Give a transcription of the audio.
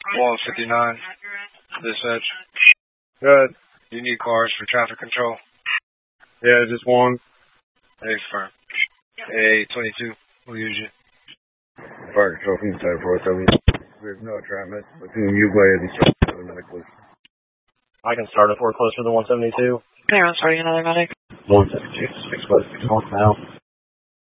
159. Dispatch. Good. You need cars for traffic control? Yeah, just one. Hey, firm. A22. We'll use you. Fire control from 747. There's no entrapment between Uruguay and the medical. I can start if we're closer to 172. Clearance, starting another medic. 172, 6 now.